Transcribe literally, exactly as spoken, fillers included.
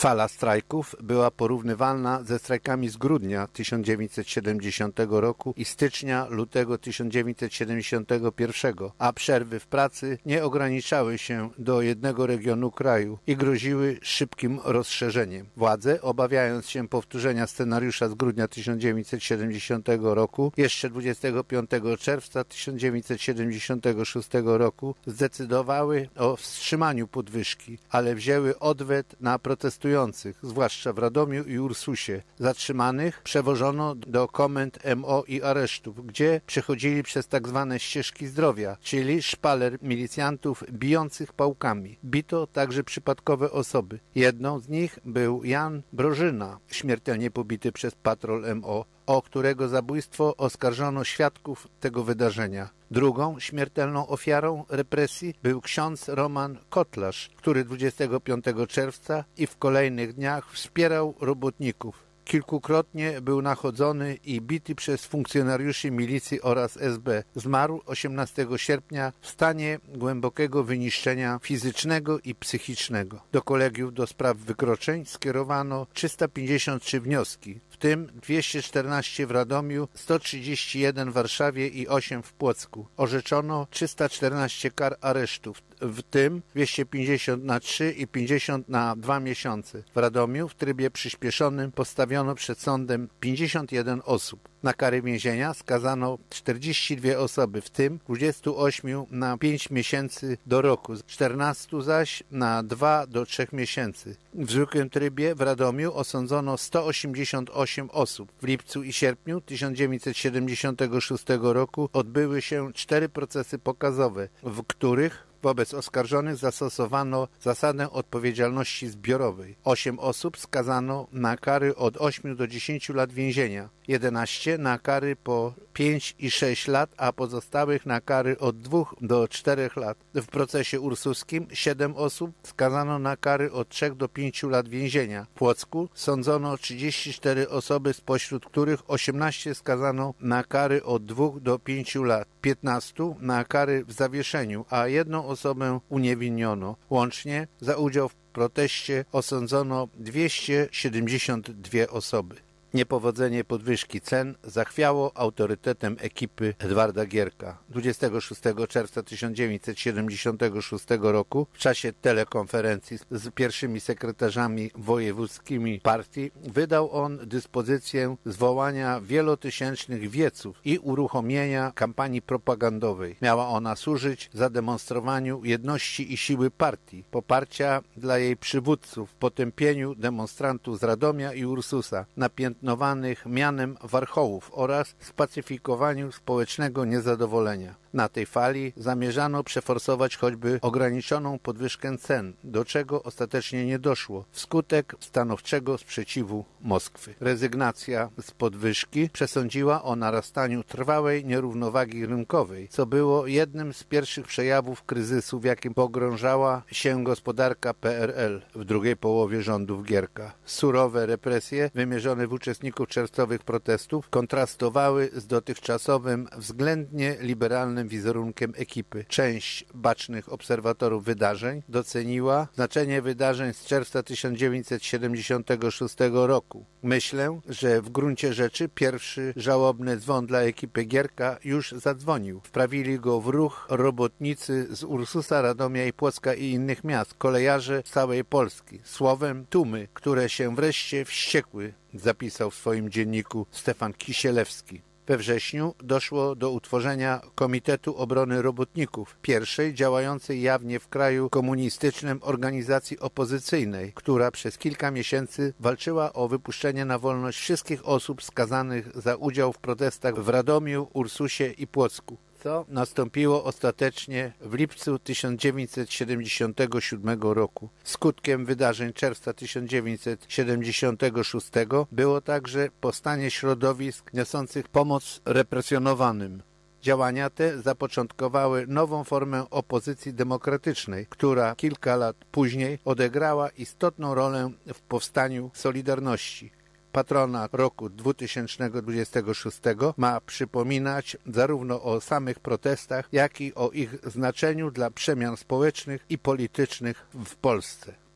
Fala strajków była porównywalna ze strajkami z grudnia tysiąc dziewięćset siedemdziesiątego roku i stycznia-lutego tysiąc dziewięćset siedemdziesiątego pierwszego, a przerwy w pracy nie ograniczały się do jednego regionu kraju i groziły szybkim rozszerzeniem. Władze, obawiając się powtórzenia scenariusza z grudnia tysiąc dziewięćset siedemdziesiątego roku, jeszcze dwudziestego piątego czerwca tysiąc dziewięćset siedemdziesiątego szóstego roku zdecydowały o wstrzymaniu podwyżki, ale wzięły odwet na protestujących, zwłaszcza w Radomiu i Ursusie. Zatrzymanych przewożono do komend M O i aresztów, gdzie przechodzili przez tak zwane ścieżki zdrowia, czyli szpaler milicjantów bijących pałkami. Bito także przypadkowe osoby. Jedną z nich był Jan Brożyna, śmiertelnie pobity przez patrol M O, o którego zabójstwo oskarżono świadków tego wydarzenia. Drugą śmiertelną ofiarą represji był ksiądz Roman Kotlarz, który dwudziestego piątego czerwca i w kolejnych dniach wspierał robotników. Kilkukrotnie był nachodzony i bity przez funkcjonariuszy milicji oraz S B. Zmarł osiemnastego sierpnia w stanie głębokiego wyniszczenia fizycznego i psychicznego. Do kolegiów do spraw wykroczeń skierowano trzysta pięćdziesiąt trzy wnioski, w tym dwieście czternaście w Radomiu, sto trzydzieści jeden w Warszawie i osiem w Płocku. Orzeczono trzysta czternaście kar aresztów, w tym dwieście pięćdziesiąt na trzy i pięćdziesiąt na dwa miesiące. W Radomiu w trybie przyspieszonym postawiono przed sądem pięćdziesiąt jeden osób. Na kary więzienia skazano czterdzieści dwie osoby, w tym dwadzieścia osiem na pięć miesięcy do roku, czternaście zaś na dwa do trzech miesięcy. W zwykłym trybie w Radomiu osądzono sto osiemdziesiąt osiem osób. W lipcu i sierpniu tysiąc dziewięćset siedemdziesiątego szóstego roku odbyły się cztery procesy pokazowe, w których wobec oskarżonych zastosowano zasadę odpowiedzialności zbiorowej. Osiem osób skazano na kary od ośmiu do dziesięciu lat więzienia, jedenaście na kary po pięć i sześć lat, a pozostałych na kary od dwóch do czterech lat. W procesie ursuskim siedem osób skazano na kary od trzech do pięciu lat więzienia. W Płocku sądzono trzydzieści cztery osoby, spośród których osiemnaście skazano na kary od dwóch do pięciu lat, piętnaście na kary w zawieszeniu, a jedną osobę uniewinniono. Łącznie za udział w proteście osądzono dwieście siedemdziesiąt dwie osoby. Niepowodzenie podwyżki cen zachwiało autorytetem ekipy Edwarda Gierka. dwudziestego szóstego czerwca tysiąc dziewięćset siedemdziesiątego szóstego roku w czasie telekonferencji z pierwszymi sekretarzami wojewódzkimi partii wydał on dyspozycję zwołania wielotysięcznych wieców i uruchomienia kampanii propagandowej. Miała ona służyć zademonstrowaniu jedności i siły partii, poparcia dla jej przywódców, potępieniu demonstrantów z Radomia i Ursusa, napiętnowanych mianem warchołów oraz spacyfikowaniu społecznego niezadowolenia. Na tej fali zamierzano przeforsować choćby ograniczoną podwyżkę cen, do czego ostatecznie nie doszło, wskutek stanowczego sprzeciwu Moskwy. Rezygnacja z podwyżki przesądziła o narastaniu trwałej nierównowagi rynkowej, co było jednym z pierwszych przejawów kryzysu, w jakim pogrążała się gospodarka P R L w drugiej połowie rządów Gierka. Surowe represje wymierzone w uczestników czerwcowych protestów kontrastowały z dotychczasowym względnie liberalnym wizerunkiem ekipy. Część bacznych obserwatorów wydarzeń doceniła znaczenie wydarzeń z czerwca tysiąc dziewięćset siedemdziesiątego szóstego roku. Myślę, że w gruncie rzeczy pierwszy żałobny dzwon dla ekipy Gierka już zadzwonił. Wprawili go w ruch robotnicy z Ursusa, Radomia i Płocka i innych miast, kolejarze z całej Polski. Słowem tłumy, które się wreszcie wściekły, zapisał w swoim dzienniku Stefan Kisielewski. We wrześniu doszło do utworzenia Komitetu Obrony Robotników, pierwszej działającej jawnie w kraju komunistycznym organizacji opozycyjnej, która przez kilka miesięcy walczyła o wypuszczenie na wolność wszystkich osób skazanych za udział w protestach w Radomiu, Ursusie i Płocku, co nastąpiło ostatecznie w lipcu tysiąc dziewięćset siedemdziesiątego siódmego roku. Skutkiem wydarzeń czerwca tysiąc dziewięćset siedemdziesiątego szóstego było także powstanie środowisk niosących pomoc represjonowanym. Działania te zapoczątkowały nową formę opozycji demokratycznej, która kilka lat później odegrała istotną rolę w powstaniu Solidarności. Patronat roku dwa tysiące dwudziestego szóstego ma przypominać zarówno o samych protestach, jak i o ich znaczeniu dla przemian społecznych i politycznych w Polsce.